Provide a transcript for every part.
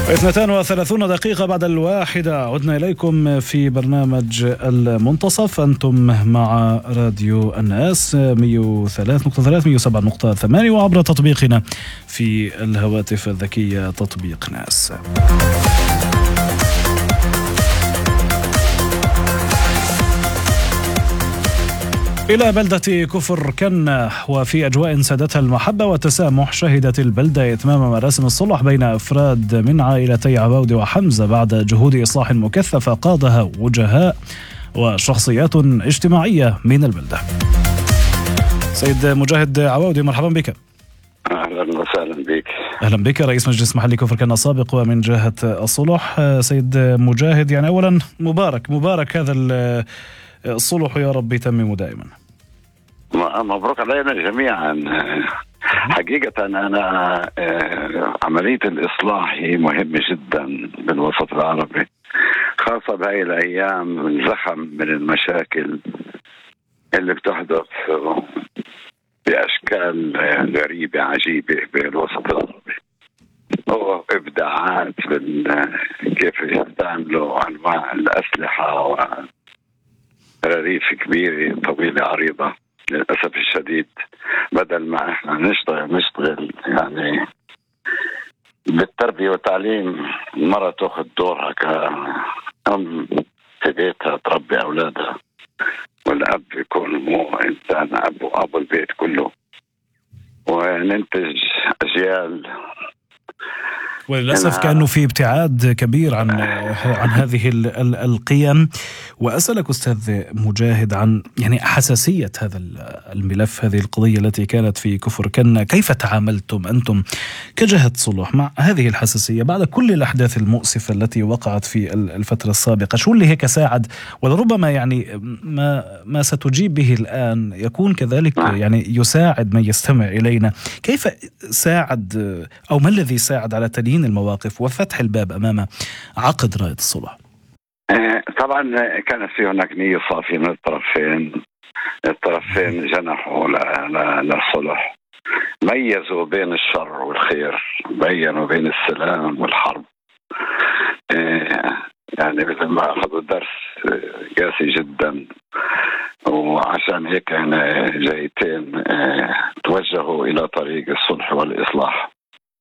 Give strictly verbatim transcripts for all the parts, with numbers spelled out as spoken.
اثنتان وثلاثون دقيقة بعد الواحدة عدنا إليكم في برنامج المنتصف. أنتم مع راديو الناس مية وثلاثة نقطة ثلاثة مية وسبعة نقطة ثمانية وعبر تطبيقنا في الهواتف الذكية تطبيق ناس. إلى بلدة كفر كنة، وفي أجواء سادتها المحبة والتسامح، شهدت البلدة إتمام مراسم الصلح بين أفراد من عائلتي عواودي وحمزة بعد جهود إصلاح مكثفة قادها وجهاء وشخصيات اجتماعية من البلدة. سيد مجاهد عواودي، مرحبا بك. أهلا وسهلا بك. أهلا بك، رئيس مجلس محلي كفر كنة السابق ومن جهة الصلح. سيد مجاهد، يعني أولا مبارك مبارك هذا الصلح، يا رب يتمم دائما. مبروك علينا جميعا. حقيقة أنا عملية الإصلاح هي مهمة جدا بالوسط العربي، خاصة بهاي الأيام من زخم من المشاكل اللي بتحدث بأشكال غريبة عجيبة بالوسط العربي، هو إبداعات من كيف يستعملوا أنواع الأسلحة وغراريف كبيرة طويلة عريضة. للأسف الشديد بدل ما احنا نشتغل نشتغل يعني بالتربية والتعليم، المرأة تأخذ دورها كأم في بيتها تربي أولادها، والأب يكون مو إنسان أب وأبو البيت كله، وننتج أجيال. وللأسف كأنه في ابتعاد كبير عن عن هذه القيم. وأسألك أستاذ مجاهد عن يعني حساسية هذا الملف، هذه القضية التي كانت في كفر كنة، كيف تعاملتم أنتم كجهة صلح مع هذه الحساسية بعد كل الأحداث المؤسفة التي وقعت في الفترة السابقة؟ شو اللي هيك ساعد، ولربما يعني ما ما ستجيب به الآن يكون كذلك يعني يساعد من يستمع إلينا؟ كيف ساعد أو ما الذي ساعد على تليين المواقف وفتح الباب أمام عقد راية الصلح؟ طبعا كانت في هناك نية صافية من الطرفين، الطرفين جنحوا للصلح، ميزوا بين الشر والخير، بينوا بين السلام والحرب. يعني مثل ما أخذوا درس قاسي جدا، وعشان هيك أنا جايتين توجهوا إلى طريق الصلح والإصلاح.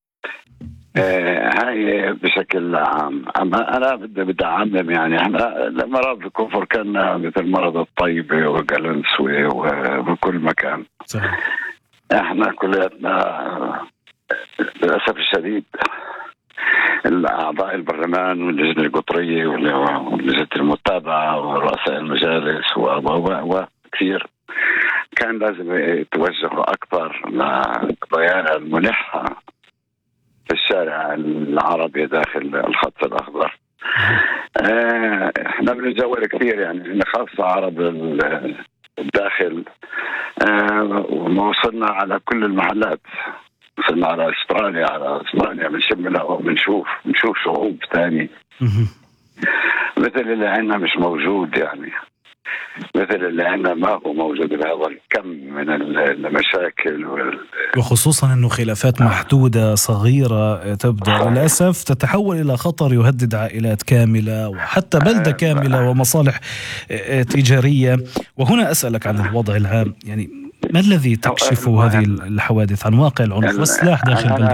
هاي بشكل عام. أما أنا بدي بدي أعمم، يعني إحنا المرض الكفر كان مثل مرض الطيبة وقلنسوي وبكل مكان. صحيح. إحنا كلنا للأسف الشديد الأعضاء البرلمان واللجنة القطرية ولجنة المتابعة ورؤساء المجالس وكثير كان لازم يتوجهوا أكثر لقضايانا الملحة في الشارع العربي داخل الخط الأخضر. آه احنا بنتجول كثير، يعني خاصة عرب الداخل. آه وصلنا على كل المحلات، وصلنا على استراليا على استراليا بنشم لها وبنشوف بنشوف شعوب ثاني مثل اللي عندنا مش موجود، يعني مثل اللي عندنا ما هو موجود بهذا الكم من المشاكل وال... وخصوصا أنه خلافات محدودة صغيرة تبدأ للأسف تتحول إلى خطر يهدد عائلات كاملة وحتى بلدة كاملة ومصالح تجارية. وهنا أسألك عن الوضع العام، يعني ما الذي تكشف هذه الحوادث عن واقع العنف والسلاح داخل البلدة؟